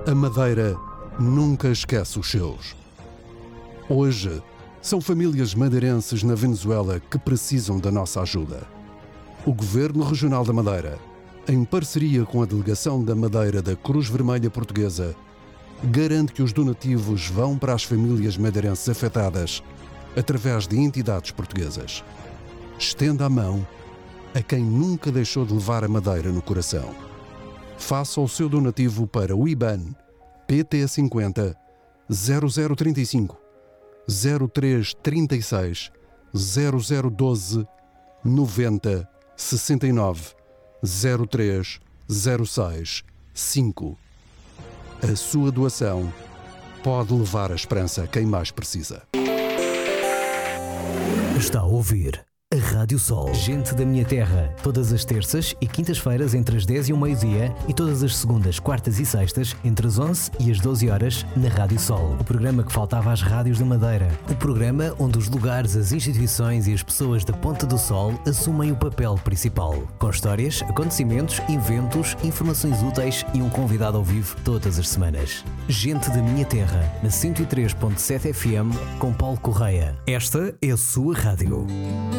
A Madeira nunca esquece os seus. Hoje, são famílias madeirenses na Venezuela que precisam da nossa ajuda. O Governo Regional da Madeira, em parceria com a Delegação da Madeira da Cruz Vermelha Portuguesa, garante que os donativos vão para as famílias madeirenses afetadas através de entidades portuguesas. Estenda a mão a quem nunca deixou de levar a Madeira no coração. Faça o seu donativo para o IBAN PT50 0035 0336 0012 90 69 03 06 5. A sua doação pode levar a esperança a quem mais precisa. Está a ouvir a Rádio Sol. Gente da minha terra. Todas as terças e quintas-feiras entre as 10 e o meio-dia e todas as segundas, quartas e sextas entre as 11 e as 12 horas na Rádio Sol. O programa que faltava às rádios da Madeira. O programa onde os lugares, as instituições e as pessoas da Ponta do Sol assumem o papel principal. Com histórias, acontecimentos, eventos, informações úteis e um convidado ao vivo todas as semanas. Gente da minha terra, na 103.7 FM com Paulo Correia. Esta é a sua rádio.